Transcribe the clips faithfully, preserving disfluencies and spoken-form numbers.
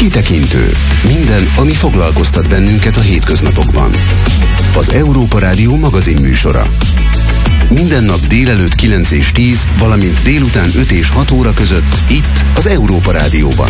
Kitekintő. Minden, ami foglalkoztat bennünket a hétköznapokban. Az Európa Rádió magazin műsora. Minden nap délelőtt kilenc és tíz, valamint délután öt és hat óra között itt az Európa Rádióban.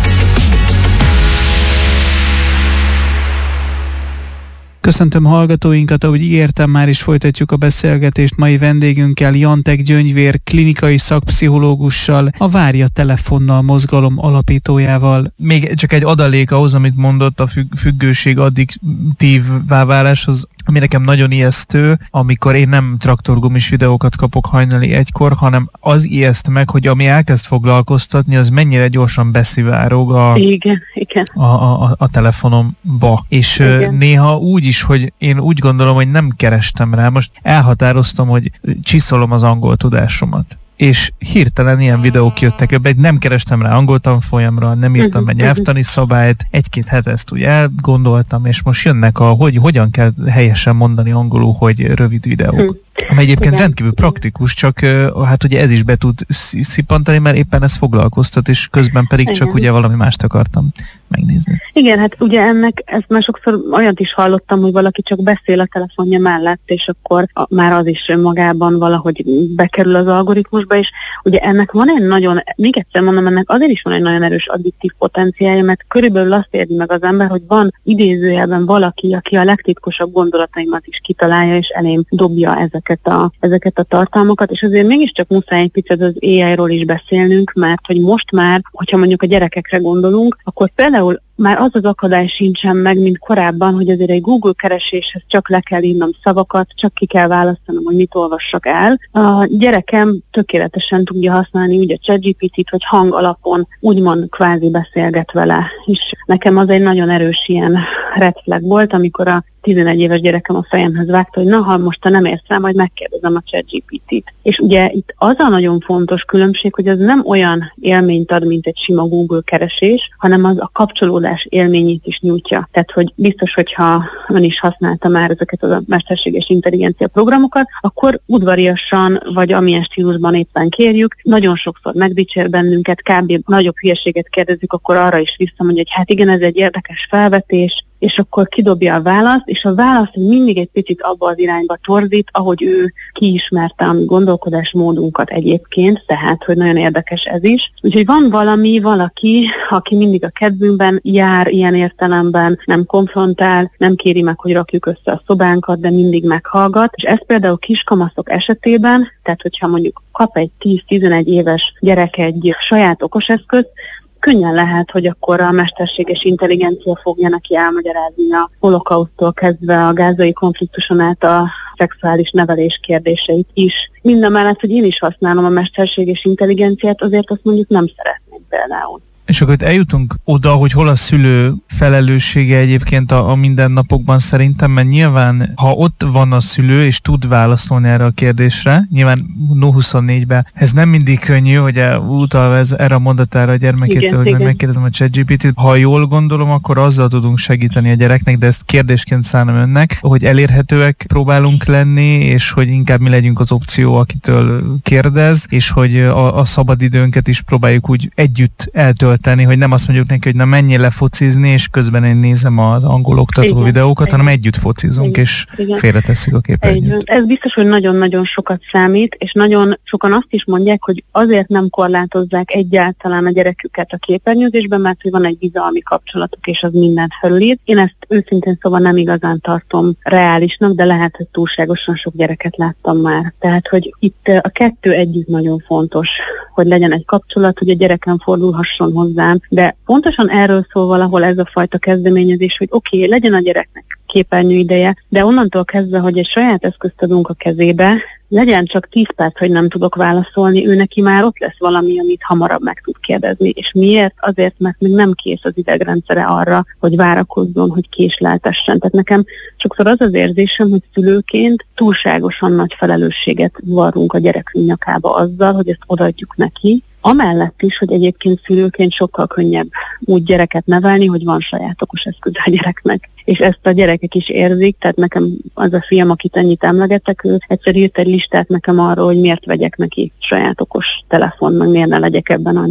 Köszöntöm hallgatóinkat, ahogy ígértem, már is folytatjuk a beszélgetést mai vendégünkkel, Jantek Gyöngyvér klinikai szakpszichológussal, a Várja telefonnal mozgalom alapítójával. Még csak egy adalék ahhoz, amit mondott, a függ- függőség addiktívvá váláshoz, ami nekem nagyon ijesztő, amikor én nem traktorgumis videókat kapok hajnali egykor, hanem az ijeszt meg, hogy ami elkezd foglalkoztatni, az mennyire gyorsan beszivárog a, igen, igen. a, a, a telefonomba. És igen. Néha úgy is, hogy én úgy gondolom, hogy nem kerestem rá. Most elhatároztam, hogy csiszolom az angol tudásomat. És hirtelen ilyen videók jöttek ebbe, nem kerestem rá angol tanfolyamra, nem írtam be nyelvtani szabályt, egy-két het ezt úgy elgondoltam, és most jönnek a, hogy hogyan kell helyesen mondani angolul, hogy rövid videók. Ami egyébként igen. rendkívül praktikus, csak hát ugye ez is be tud szippantani, mert éppen ez foglalkoztat, és közben pedig igen. csak ugye valami mást akartam megnézni. Igen, hát ugye ennek, ezt már sokszor olyat is hallottam, hogy valaki csak beszél a telefonja mellett, és akkor a, már az is önmagában valahogy bekerül az algoritmusba, és ugye ennek van egy nagyon, még egyszer mondom, ennek azért is van egy nagyon erős addiktív potenciálja, mert körülbelül azt érzi meg az ember, hogy van idézőjelben valaki, aki a legtitkosabb gondolataimat is kitalálja, és elém dobja ezeket a, ezeket a tartalmakat, és azért mégiscsak muszáj egy picit az á i-ról is beszélnünk, mert hogy most már, hogyha mondjuk a gyerekekre gondolunk, akkor például már az az akadály sincsen meg, mint korábban, hogy azért egy Google kereséshez csak le kell írnom szavakat, csak ki kell választanom, hogy mit olvassak el. A gyerekem tökéletesen tudja használni úgy a ChatGPT-t, hogy hang alapon úgymond kvázi beszélget vele. És nekem az egy nagyon erős ilyen red flag volt, amikor a tizenegy éves gyerekem a fejemhez vágta, hogy na, ha most te nem érsz rá, majd megkérdezem a ChatGPT-t. És ugye itt az a nagyon fontos különbség, hogy az nem olyan élményt ad, mint egy sima Google keresés, hanem az a kapcsolódás élményét is nyújtja. Tehát, hogy biztos, hogyha ön is használta már ezeket a mesterséges intelligencia programokat, akkor udvariasan, vagy amilyen stílusban éppen kérjük, nagyon sokszor megdicsér bennünket, kb. Nagyobb hülyeséget kérdezzük, akkor arra is visszamondja, hogy hát igen, ez egy érdekes felvetés, és akkor kidobja a választ, és a válasz mindig egy picit abba az irányba torzít, ahogy ő kiismerte a gondolkodásmódunkat egyébként, tehát, hogy nagyon érdekes ez is. Úgyhogy van valami, valaki, aki mindig a kedvünkben jár ilyen értelemben, nem konfrontál, nem kéri meg, hogy rakjuk össze a szobánkat, de mindig meghallgat, és ez például kiskamaszok esetében, tehát hogyha mondjuk kap egy tíz-tizenegy éves gyerek egy saját okoseszközt, könnyen lehet, hogy akkor a mesterséges intelligencia fogja neki elmagyarázni a holokausztól kezdve a gázai konfliktuson át a szexuális nevelés kérdéseit is. Mindamellett, hogy én is használom a mesterséges intelligenciát, azért azt mondjuk nem szeretném például. És akkor itt eljutunk oda, hogy hol a szülő felelőssége egyébként a, a mindennapokban szerintem, mert nyilván, ha ott van a szülő, és tud válaszolni erre a kérdésre, nyilván nulla huszonnégyben ez nem mindig könnyű, hogy utalva ez, erre a mondatára a gyermekétől, hogy igen. megkérdezem a ChatGPT-t. Ha jól gondolom, akkor azzal tudunk segíteni a gyereknek, de ezt kérdésként szánom önnek, hogy elérhetőek próbálunk lenni, és hogy inkább mi legyünk az opció, akitől kérdez, és hogy a, a szabadidőnket is próbáljuk úgy együtt eltölteni, tenni, hogy nem azt mondjuk neki, hogy na menjél le focizni, és közben én nézem az angol oktató igen, videókat, igen. hanem együtt focizunk, igen, és igen. félretesszük a képernyőt. Ez biztos, hogy nagyon-nagyon sokat számít, és nagyon sokan azt is mondják, hogy azért nem korlátozzák egyáltalán a gyereküket a képernyőzésben, mert hogy van egy bizalmi kapcsolatuk, és az mindent felülír. Én ezt őszintén szóval nem igazán tartom reálisnak, de lehet, hogy túlságosan sok gyereket láttam már. Tehát, hogy itt a kettő együtt nagyon fontos, hogy legyen egy kapcsolat, hogy a gyereken fordulhasson hozzám, de pontosan erről szól valahol ez a fajta kezdeményezés, hogy oké, okay, legyen a gyereknek képernyő ideje, de onnantól kezdve, hogy egy saját eszközt adunk a kezébe, legyen csak tíz perc, hogy nem tudok válaszolni, ő neki már ott lesz valami, amit hamarabb meg tud kérdezni. És miért? Azért, mert még nem kész az idegrendszere arra, hogy várakozzon, hogy késleltessen. Tehát nekem sokszor az az érzésem, hogy szülőként túlságosan nagy felelősséget varrunk a gyerekünk nyakába azzal, hogy ezt odaadjuk neki, Amellett is, hogy egyébként szülőként sokkal könnyebb úgy gyereket nevelni, hogy van saját okos eszköz a gyereknek. És ezt a gyerekek is érzik, tehát nekem az a fiam, akit ennyit emlegetek, ő egyszer írt egy listát nekem arról, hogy miért vegyek neki saját okos telefon, meg miért ne legyek ebben annyira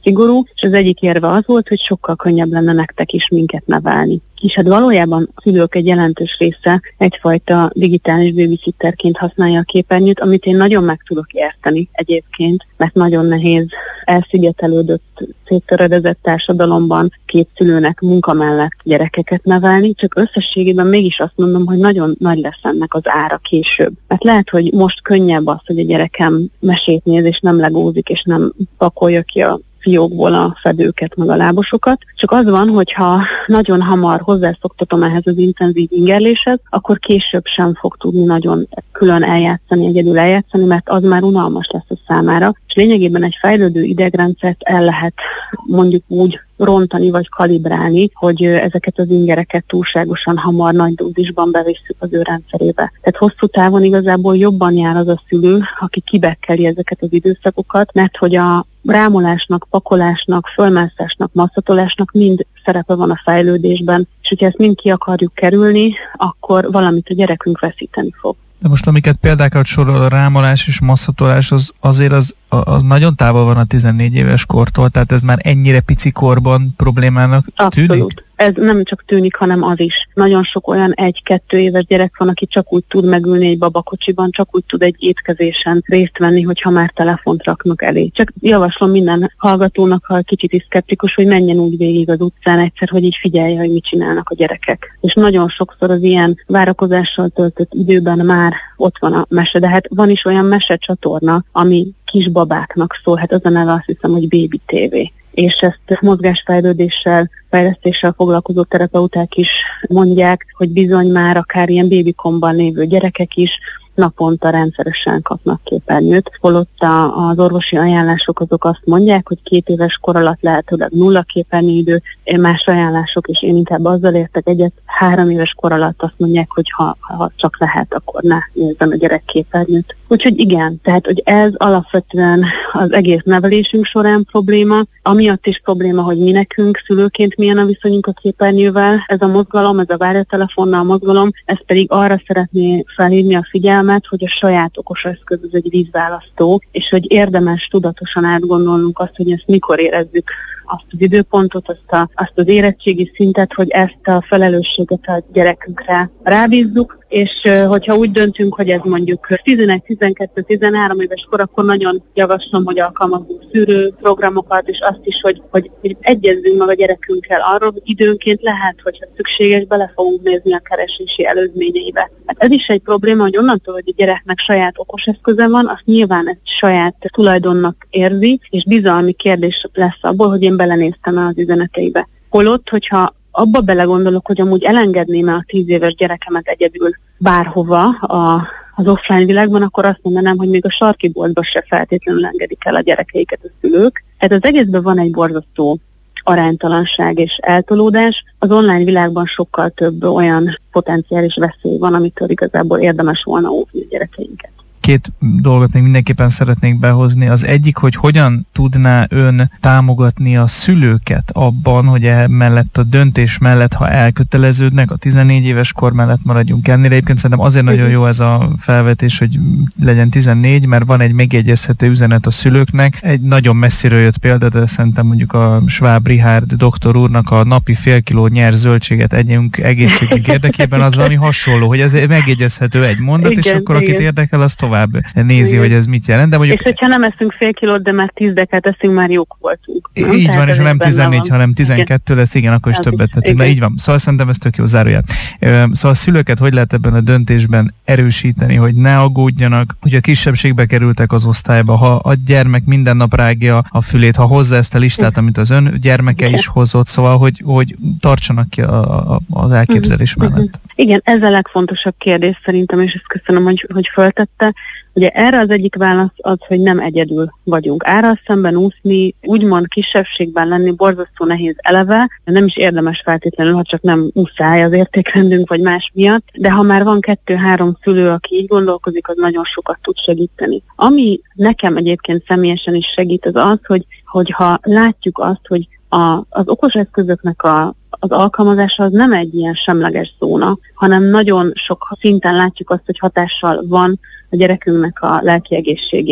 szigorú, és az egyik érve az volt, hogy sokkal könnyebb lenne nektek is minket nevelni. És hát valójában a szülők egy jelentős része egyfajta digitális babysitterként használja a képernyőt, amit én nagyon meg tudok érteni egyébként, mert nagyon nehéz elszigetelődött, széttöredezett társadalomban két szülőnek munka mellett gyerekeket nevelni, csak összességében mégis azt mondom, hogy nagyon nagy lesz ennek az ára később. Mert lehet, hogy most könnyebb az, hogy a gyerekem mesét néz, és nem legózik, és nem pakolja ki a fiókból a fedőket, meg a lábosokat. Csak az van, hogyha nagyon hamar hozzászoktatom ehhez az intenzív ingerléshez, akkor később sem fog tudni nagyon külön eljátszani, egyedül eljátszani, mert az már unalmas lesz a számára. És lényegében egy fejlődő idegrendszert el lehet mondjuk úgy rontani vagy kalibrálni, hogy ezeket az ingereket túlságosan hamar nagy dózisban bevisszük az ő rendszerébe. Tehát hosszú távon igazából jobban jár az a szülő, aki kibekkeli ezeket az időszakokat, mert hogy a rámolásnak, pakolásnak, fölmászásnak, masszatolásnak mind szerepe van a fejlődésben, és hogyha ezt mind ki akarjuk kerülni, akkor valamit a gyerekünk veszíteni fog. De most amiket példákat sorol, a rámolás és masszatolás, az azért az, az nagyon távol van a tizennégy éves kortól, tehát ez már ennyire pici korban problémának tűnik? Abszolút. Ez nem csak tűnik, hanem az is. Nagyon sok olyan egy-kettő éves gyerek van, aki csak úgy tud megülni egy babakocsiban, csak úgy tud egy étkezésen részt venni, hogyha már telefont raknak elé. Csak javaslom minden hallgatónak, ha kicsit is szkeptikus, hogy menjen úgy végig az utcán egyszer, hogy így figyelje, hogy mit csinálnak a gyerekek. És nagyon sokszor az ilyen várakozással töltött időben már ott van a mese, de hát van is olyan mesecsatorna, ami kisbabáknak szól, hát az a neve azt hiszem, hogy Baby té vé. És ezt mozgásfejlődéssel, fejlesztéssel foglalkozó terapeuták is mondják, hogy bizony már akár ilyen babykomban lévő gyerekek is naponta rendszeresen kapnak képernyőt, holott az orvosi ajánlások azok azt mondják, hogy két éves kor alatt lehetőleg nulla képernyőidő, más ajánlások, és én inkább azzal értek egyet, három éves kor alatt azt mondják, hogy ha, ha csak lehet, akkor ne nézzen a gyerek képernyőt. Úgyhogy igen, tehát hogy ez alapvetően az egész nevelésünk során probléma, amiatt is probléma, hogy mi nekünk szülőként milyen a viszonyunk a képernyővel, ez a mozgalom, ez a várjatelefonnal mozgalom, ez pedig arra szeretné felhívni a figyelmet, hogy a saját okos eszköz az egy vízválasztó, és hogy érdemes tudatosan átgondolnunk azt, hogy ezt mikor érezzük azt az időpontot, azt, a, azt az érettségi szintet, hogy ezt a felelősséget a gyerekünkre rábízzuk, és hogyha úgy döntünk, hogy ez mondjuk tizenegy, tizenkettő, tizenhárom éves kor, akkor nagyon javaslom, hogy alkalmazzunk szűrő programokat, és azt is, hogy, hogy, hogy egyezzünk meg a gyerekünkkel arról, hogy időnként lehet, hogyha szükséges, bele fogunk nézni a keresési előzményeibe. Hát ez is egy probléma, hogy onnantól, hogy a gyereknek saját okos eszköze van, azt nyilván ezt saját tulajdonnak érzi, és bizalmi kérdés lesz abból, hogy én belenéztem el az üzeneteibe. Holott, hogyha abba belegondolok, hogy amúgy elengedném el a tíz éves gyerekemet egyedül bárhova a, az offline világban, akkor azt mondanám, hogy még a sarki boltba se feltétlenül engedik el a gyerekeiket a szülők. Tehát az egészben van egy borzasztó aránytalanság és eltolódás. Az online világban sokkal több olyan potenciális veszély van, amitől igazából érdemes volna óvni a gyerekeinket. Két dolgot még mindenképpen szeretnék behozni. Az egyik, hogy hogyan tudná ön támogatni a szülőket abban, hogy emellett a döntés mellett, ha elköteleződnek, a tizennégy éves kor mellett maradjunk ennél. Egyébként szerintem azért nagyon jó ez a felvetés, hogy legyen tizennégy, mert van egy megjegyezhető üzenet a szülőknek. Egy nagyon messziről jött példa, de szerintem mondjuk a Schwab Richard doktor úrnak a napi fél kiló nyers zöldséget együnk egészségünk érdekében, az valami hasonló, hogy ez megjegyezhető egy mondat, igen, és akkor igen. Akit érdekel, az tovább nézi, igen. Hogy ez mit jelent. De mondjuk... És hogyha nem eszünk fél kilót, de már tíz dekát eszünk, már jók voltunk. Nem? Így tehát van, és nem tizennégy, hanem tizenkettő igen. Lesz, igen, akkor is ez többet tettünk. Na így van. Szóval szerintem ez tök jó zárójel. Szóval a szülőket hogy lehet ebben a döntésben erősíteni, hogy ne aggódjanak, hogy a kisebbségbe kerültek az osztályba, ha a gyermek minden nap rágja a fülét, ha hozzá ezt a listát, amit az ön gyermeke igen. is hozott, szóval, hogy, hogy tartsanak ki a, a, az elképzelés uh-huh. mellett. Igen, ez a legfontosabb kérdés szerintem, és ezt köszönöm, hogy, hogy föltette. Ugye erre az egyik válasz az, hogy nem egyedül vagyunk. Árral szemben úszni, úgymond kisebbségben lenni borzasztó nehéz eleve, nem is érdemes feltétlenül, ha csak nem muszáj az értékrendünk vagy más miatt, de ha már van kettő-három szülő, aki így gondolkozik, az nagyon sokat tud segíteni. Ami nekem egyébként személyesen is segít, az az, hogy, hogy ha látjuk azt, hogy a, az okos eszközöknek a az alkalmazása az nem egy ilyen semleges zóna, hanem nagyon sok szinten látjuk azt, hogy hatással van a gyerekünknek a lelki egészségére.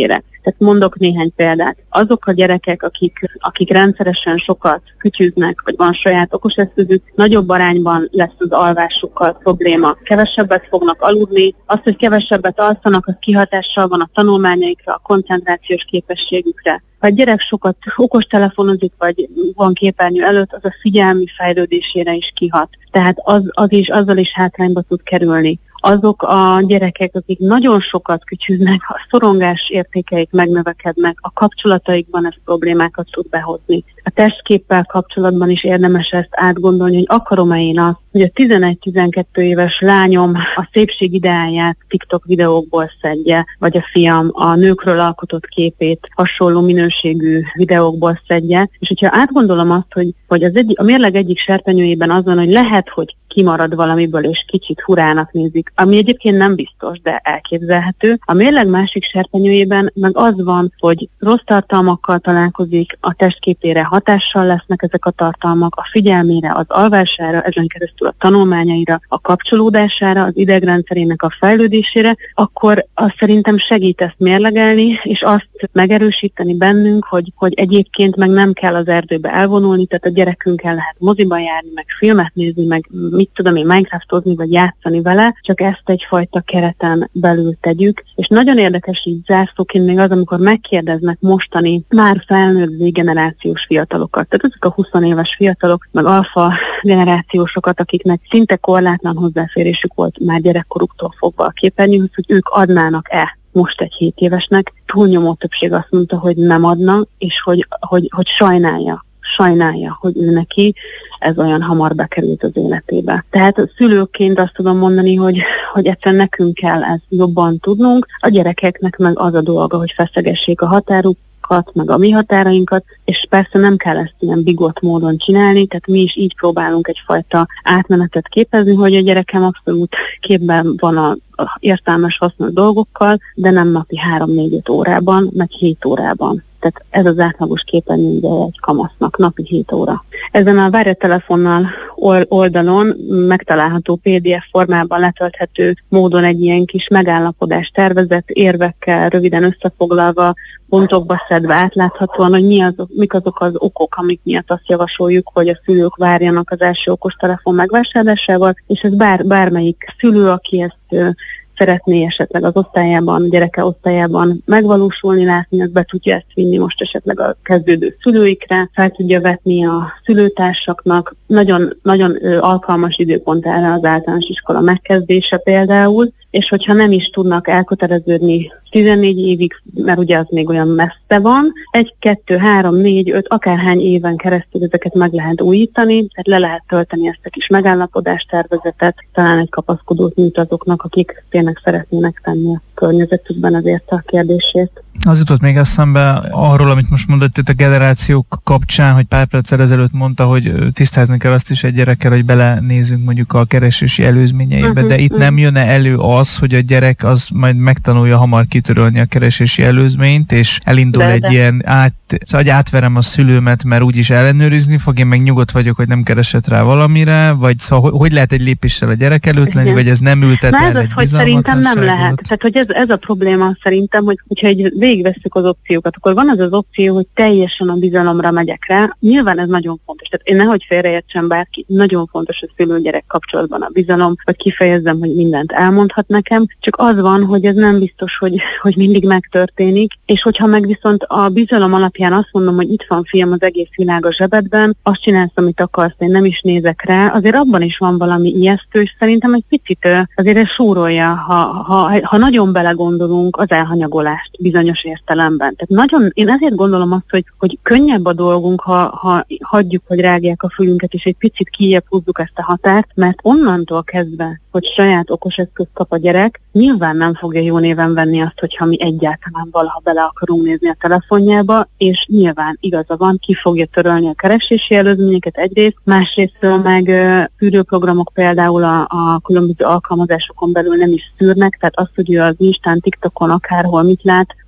Tehát mondok néhány példát. Azok a gyerekek, akik, akik rendszeresen sokat kütyüznek, vagy van saját okoseszközük, nagyobb arányban lesz az alvásukkal probléma. Kevesebbet fognak aludni, az, hogy kevesebbet alszanak, az kihatással van a tanulmányaikra, a koncentrációs képességükre. Ha a gyerek sokat okostelefonozik, vagy van képernyő előtt, az a figyelmi fejlődésére is kihat. Tehát az, az is, azzal is hátrányba tud kerülni. Azok a gyerekek, akik nagyon sokat kütyüznek, a szorongás értékeik megnövekednek, a kapcsolataikban ez problémákat tud behozni. A testképpel kapcsolatban is érdemes ezt átgondolni, hogy akarom-e én azt, hogy a tizenegy-tizenkettő éves lányom a szépség ideáját TikTok videókból szedje, vagy a fiam a nőkről alkotott képét hasonló minőségű videókból szedje. És hogyha átgondolom azt, hogy, hogy az egy, a mérleg egyik serpenyőjében az van, hogy lehet, hogy kimarad valamiből, és kicsit furának nézik, ami egyébként nem biztos, de elképzelhető. A mérleg másik serpenyőjében meg az van, hogy rossz tartalmakkal találkozik, a testképére hatással lesznek ezek a tartalmak, a figyelmére, az alvására, ezen keresztül a tanulmányaira, a kapcsolódására, az idegrendszerének a fejlődésére, akkor azt szerintem segít ezt mérlegelni, és azt megerősíteni bennünk, hogy, hogy egyébként meg nem kell az erdőbe elvonulni, tehát a gyerekünkkel lehet moziba járni, meg filmet nézni, meg mit tudom én, Minecraftozni, vagy játszani vele, csak ezt egyfajta kereten belül tegyük. És nagyon érdekes így zárszóként még az, amikor megkérdeznek mostani, már felnőtt generációs fiatalokat. Tehát ezek a húsz éves fiatalok, meg alfa generációsokat, akiknek szinte korlátlan hozzáférésük volt már gyerekkoruktól fogva a képernyőhöz, hogy ők adnának-e most egy hét évesnek. Túlnyomó többség azt mondta, hogy nem adna, és hogy, hogy, hogy sajnálja. sajnálja, hogy ő neki ez olyan hamar bekerült az életébe. Tehát szülőként azt tudom mondani, hogy, hogy egyszerűen nekünk kell ezt jobban tudnunk, a gyerekeknek meg az a dolga, hogy feszegessék a határukat, meg a mi határainkat, és persze nem kell ezt ilyen bigott módon csinálni, tehát mi is így próbálunk egyfajta átmenetet képezni, hogy a gyerekem abszolút képben van a értelmes, hasznos dolgokkal, de nem napi három-négy-öt órában, meg hét órában. Tehát ez az átlagos képernyő ideje egy kamasznak, napi hét óra. Ezen a Várj a telefonnal oldalon megtalálható pé dé ef formában letölthető módon egy ilyen kis megállapodás tervezett, érvekkel, röviden összefoglalva, pontokba szedve, átláthatóan, hogy mi azok, mik azok az okok, amik miatt azt javasoljuk, hogy a szülők várjanak az első okostelefon megvásárlásával, és ez bár, bármelyik szülő, aki ezt szeretné esetleg az osztályában, gyereke osztályában megvalósulni, látni, az be tudja ezt vinni most esetleg a kezdődő szülőikre, fel tudja vetni a szülőtársaknak. Nagyon, nagyon alkalmas időpont erre az általános iskola megkezdése például, és hogyha nem is tudnak elköteleződni tizennégy évig, mert ugye az még olyan messze van, egy, kettő, három, négy, öt, akárhány éven keresztül ezeket meg lehet újítani, tehát le lehet tölteni ezt a kis megállapodástervezetet, talán egy kapaszkodót nyújt azoknak, akik tényleg szeretnének tenni a környezetükben azért a kérdését. Az jutott még eszembe arról, amit most mondott itt a generációk kapcsán, hogy pár perccel ezelőtt mondta, hogy tisztázni kell azt is egy gyerekkel, hogy belenézünk mondjuk a keresési előzményeibe, uh-huh, de itt uh-huh. nem jönne elő az, hogy a gyerek az majd megtanulja hamar kitörölni a keresési előzményt, és elindul de, egy de. ilyen át, szóval átverem a szülőmet, mert úgyis ellenőrizni fog, én meg nyugodt vagyok, hogy nem keresett rá valamire, vagy szóval hogy lehet egy lépéssel a gyerek előtt lenni, vagy ez nem ültet el ez egy az, hogy szerintem nem lehet. Tehát, hogy ez, ez a probléma szerintem, hogy, hogyha egy végigvesszük az opciókat, akkor van az az opció, hogy teljesen a bizalomra megyek rá. Nyilván ez nagyon fontos. Tehát én nehogy félreértsen bárki, nagyon fontos a szülő-gyerek kapcsolatban a bizalom, vagy kifejezzem, hogy mindent elmondhat nekem, csak az van, hogy ez nem biztos, hogy, hogy mindig megtörténik, és hogyha meg viszont a bizalom alapján azt mondom, hogy itt van fiam az egész világ a zsebedben, azt csinálsz, amit akarsz, én nem is nézek rá, azért abban is van valami ijesztő, és szerintem egy picit azért ez súrolja, ha, ha, ha nagyon belegondolunk az elhanyagolást bizonyos értelemben. Tehát nagyon, én ezért gondolom azt, hogy, hogy könnyebb a dolgunk, ha, ha hagyjuk, hogy rágják a fülünket, és egy picit kijebb húzzuk ezt a határt, mert onnantól kezdve, hogy saját okos eszközt kap a gyerek, nyilván nem fogja jó néven venni azt, hogyha mi egyáltalán valaha bele akarunk nézni a telefonjába, és nyilván igaza van, ki fogja törölni a keresési előzményeket egyrészt, másrésztől meg szűrőprogramok például a, a különböző alkalmazásokon belül nem is szűrnek, tehát az, hogy ő az Instán, TikTokon, akárhol mit lát,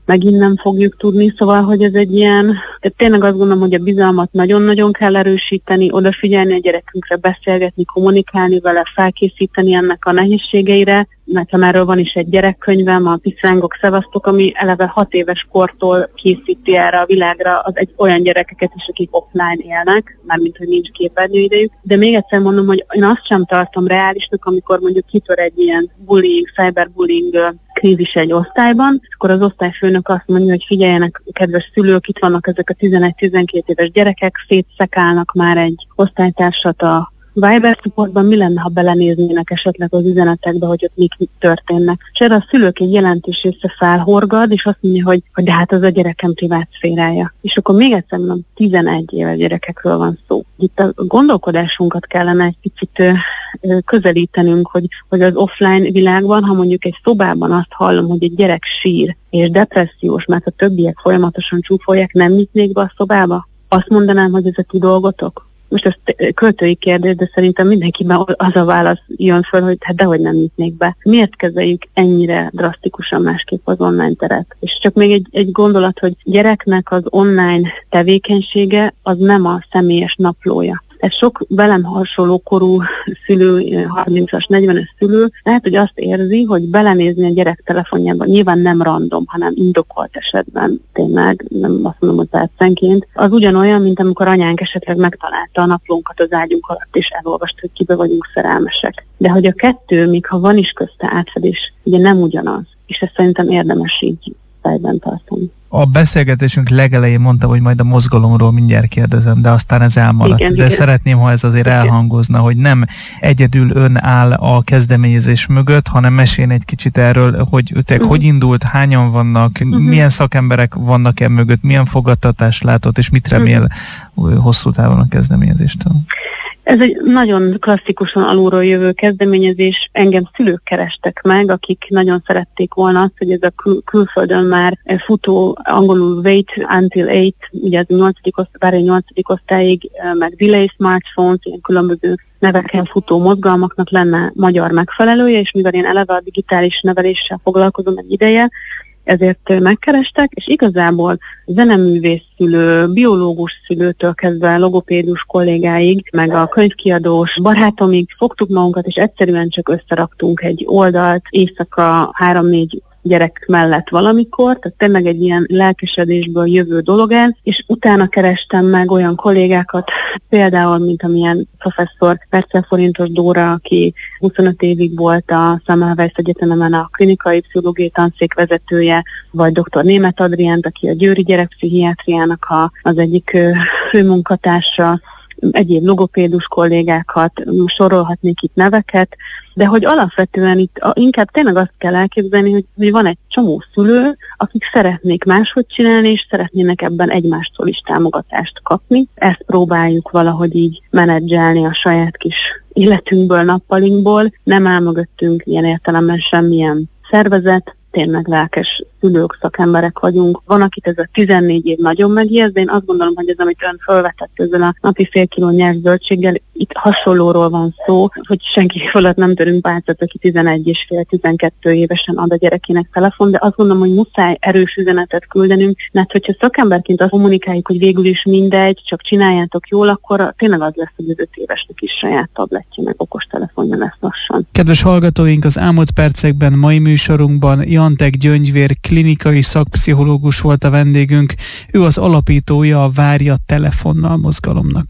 megint nem fogjuk tudni, szóval, hogy ez egy ilyen, tehát tényleg azt gondolom, hogy a bizalmat nagyon-nagyon kell erősíteni, odafigyelni a gyerekünkre, beszélgetni, kommunikálni vele, felkészíteni ennek a nehézségeire. Nekem erről van is egy gyerekkönyvem, a Piszrángok Szevasztok, ami eleve hat éves kortól készíti erre a világra az egy olyan gyerekeket is, akik offline élnek, mármint, hogy nincs képernyőidejük. De még egyszer mondom, hogy én azt sem tartom reálisnak, amikor mondjuk kitör egy ilyen bullying, cyberbullying krízis egy osztályban, és akkor az osztályfőnök azt mondja, hogy figyeljenek, kedves szülők, itt vannak ezek a tizenegy-tizenkét éves gyerekek, szétszekálnak már egy osztálytársat a Viber csoportban, mi lenne, ha belenéznének esetleg az üzenetekbe, hogy ott mik történnek. És erre a szülők egy jelentős része felhorgad, és azt mondja, hogy, hogy de hát az a gyerekem privát szférája. És akkor még egyszer mondom, tizenegy éves gyerekekről van szó. Itt a gondolkodásunkat kellene egy picit ö, ö, közelítenünk, hogy, hogy az offline világban, ha mondjuk egy szobában azt hallom, hogy egy gyerek sír, és depressziós, mert a többiek folyamatosan csúfolják, nem nyitnék be a szobába? Azt mondanám, hogy ez a ti dolgotok? Most ez költői kérdés, de szerintem mindenkiben az a válasz jön föl, hogy hát dehogy nem nyitnék be. Miért kezeljük ennyire drasztikusan másképp az online teret? És csak még egy, egy gondolat, hogy gyereknek az online tevékenysége az nem a személyes naplója. Ez sok velem hasonló korú szülő, harmincas, negyvenes szülő lehet, hogy azt érzi, hogy belenézni a gyerek telefonjába, nyilván nem random, hanem indokolt esetben, tényleg, nem azt mondom, hogy percenként, az ugyanolyan, mint amikor anyánk esetleg megtalálta a naplónkat az ágyunk alatt, és elolvasta, hogy kibe vagyunk szerelmesek. De hogy a kettő, míg ha van is közte átfedés, ugye nem ugyanaz, és ezt szerintem érdemes így fejben tartani. A beszélgetésünk legelején mondtam, hogy majd a mozgalomról mindjárt kérdezem, de aztán ez elmaradt. Igen, de igen. Szeretném, ha ez azért igen. elhangozna, hogy nem egyedül ön áll a kezdeményezés mögött, hanem mesélj egy kicsit erről, hogy ötek uh-huh. hogy indult, hányan vannak, uh-huh. milyen szakemberek vannak e mögött, milyen fogadtatást látott, és mit remél uh-huh. hosszú távon a kezdeményezéstől. Ez egy nagyon klasszikusan alulról jövő kezdeményezés. Engem szülők kerestek meg, akik nagyon szerették volna azt, hogy ez a kül- külföldön már futó, angolul wait until eight, ugye ez a nyolcadik osztály, nyolcadik osztályig, meg delay smartphones, ilyen különböző neveken futó mozgalmaknak lenne magyar megfelelője, és mivel én eleve a digitális neveléssel foglalkozom egy ideje, ezért megkerestek, és igazából zeneművész szülő, biológus szülőtől kezdve logopédus kollégáig, meg a könyvkiadós barátomig fogtuk magunkat, és egyszerűen csak összeraktunk egy oldalt éjszaka három-négy gyerek mellett valamikor, tehát tényleg egy ilyen lelkesedésből jövő dolog ez, és utána kerestem meg olyan kollégákat, például, mint amilyen professzor Percel Forintos Dóra, aki huszonöt évig volt a Semmelweis Egyetemen a klinikai pszichológiai tanszék vezetője, vagy dr. Németh Adriánt, aki a győri gyerekpszichiátriának a, az egyik főmunkatársa, egyéb logopédus kollégákat, sorolhatnék itt neveket, de hogy alapvetően itt inkább tényleg azt kell elképzelni, hogy, hogy van egy csomó szülő, akik szeretnék máshogy csinálni, és szeretnének ebben egymástól is támogatást kapni. Ezt próbáljuk valahogy így menedzselni a saját kis életünkből, nappalinkból. Nem áll mögöttünk ilyen értelemben semmilyen szervezet, tényleg lelkes szülők, szakemberek vagyunk. Van, akit ez a tizennégy év nagyon megijesz, de én azt gondolom, hogy ez, amit ön felvetett ezzel a napi fél kiló nyers zöldséggel, itt hasonlóról van szó, hogy senki fölött nem törünk pálcát, aki tizenegy és fél, tizenkettő évesen ad a gyerekének telefon, de azt gondolom, hogy muszáj erős üzenetet küldenünk, mert hogyha szakemberként azt kommunikáljuk, hogy végül is mindegy, csak csináljátok jól, akkor tényleg az lesz, hogy az öt évesnek is saját tabletje, meg okostelefonja lesz lassan. Kedves hallgatóink, az elmúlt percekben mai műsorunkban Jantek Gyöngyvér klinikai szakpszichológus volt a vendégünk. Ő az alapítója a Várja telefonnal mozgalomnak.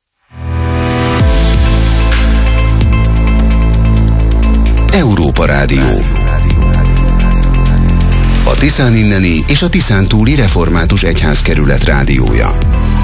Európa Rádió. A Tiszán inneni és a Tiszán túli református egyházkerület rádiója.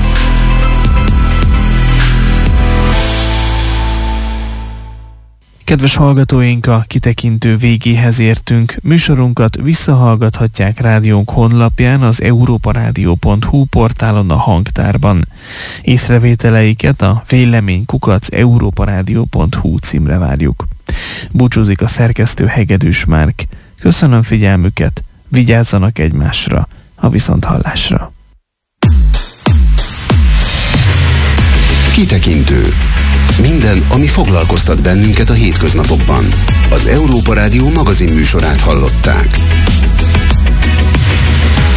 Kedves hallgatóink, a kitekintő végéhez értünk. Műsorunkat visszahallgathatják rádiónk honlapján, az európarádió pont hu portálon, a hangtárban. Észrevételeiket a vélemény kukac európarádió pont hu címre várjuk. Búcsúzik a szerkesztő Hegedűs Márk. Köszönöm figyelmüket, vigyázzanak egymásra, a viszonthallásra. Kitekintő. Minden, ami foglalkoztat bennünket a hétköznapokban. Az Európa Rádió magazin műsorát hallották.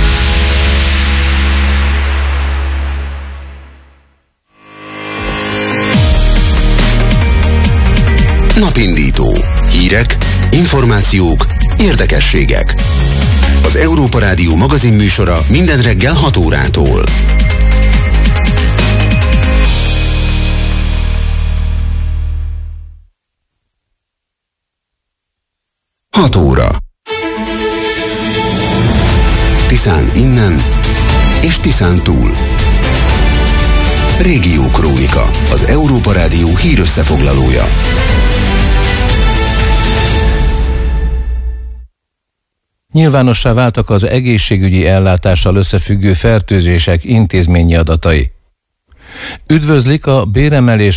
Napindító. Hírek, információk, érdekességek. Az Európa Rádió magazinműsora minden reggel hat órától. hat óra. Tiszán innen és Tiszán túl. Régiókrónika, az Európa Rádió hírösszefoglalója. Nyilvánossá váltak az egészségügyi ellátással összefüggő fertőzések intézményi adatai. Üdvözlik a béremelés